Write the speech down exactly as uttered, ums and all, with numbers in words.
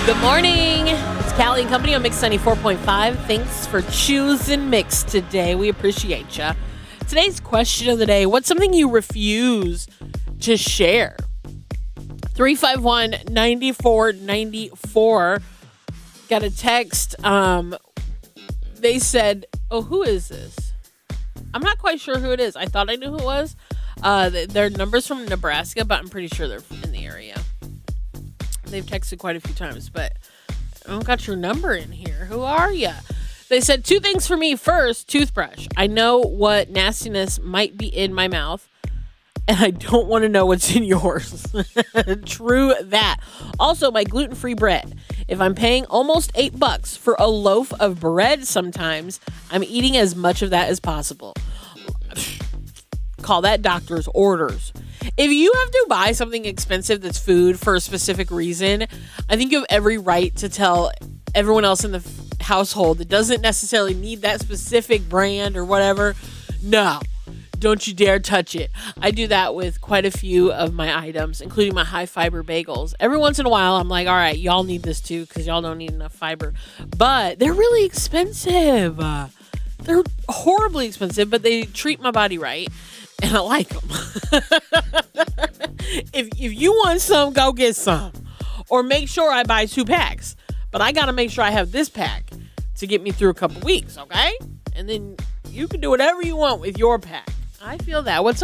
Good morning. It's Callie and Company on Mix ninety-four point five. Thanks for choosing Mix today. We appreciate you. Today's question of the day, what's something you refuse to share? three five one, nine four nine four. Got a text. Um, they said, oh, who is this? I'm not quite sure who it is. I thought I knew who it was. Uh, their number's from Nebraska, but I'm pretty sure they're in the area. They've texted quite a few times, but I don't got your number in here. Who are you? They said two things for me. First, toothbrush. I know what nastiness might be in my mouth, and I don't want to know what's in yours. True that. Also, my gluten-free bread. If I'm paying almost eight bucks for a loaf of bread sometimes, I'm eating as much of that as possible. Call that doctor's orders. If you have to buy something expensive that's food for a specific reason, I think you have every right to tell everyone else in the f- household that doesn't necessarily need that specific brand or whatever, no, don't you dare touch it. I do that with quite a few of my items, including my high fiber bagels. Every once in a while, I'm like, all right, y'all need this too because y'all don't need enough fiber. But they're really expensive. Uh, they're horribly expensive, but they treat my body right. And I like them. if if you want some, go get some. Or make sure I buy two packs. But I got to make sure I have this pack to get me through a couple weeks, okay? And then you can do whatever you want with your pack. I feel that. What's